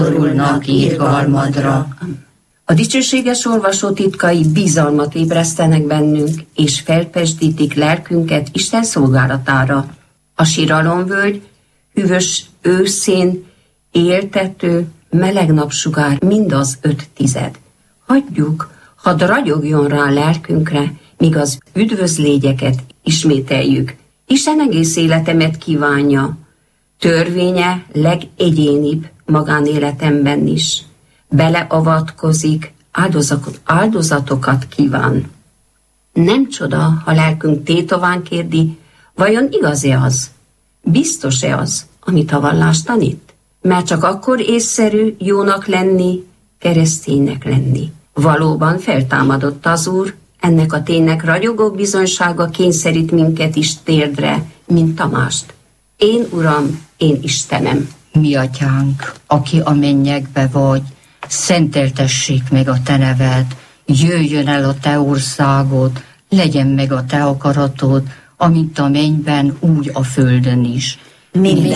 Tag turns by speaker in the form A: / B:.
A: szorulnak irgalmadra.
B: A dicsőséges olvasó titkai bizalmat ébresztenek bennünk, és felpesdítik lelkünket Isten szolgálatára. A siralomvölgy hűvös őszén éltető meleg napsugár mindaz 5 Hagyjuk, hadd ragyogjon rá lelkünkre, míg az üdvözlégyeket ismételjük. Isten egész életemet kívánja, törvénye legegyénibb magánéletemben is. Beleavatkozik, áldozatokat kíván. Nem csoda, ha lelkünk tétován kérdi, vajon igaz-e az? Biztos-e az, amit a vallás tanít? Mert csak akkor észszerű jónak lenni, kereszténynek lenni. Valóban feltámadott az Úr, ennek a ténynek ragyogó bizonysága kényszerít minket is térdre, mint Tamást. Én Uram, én Istenem.
A: Mi atyánk, aki a mennyekbe vagy, szenteltessék meg a te neved, jöjjön el a te országod, legyen meg a te akaratod, amint a mennyben, úgy a földön is.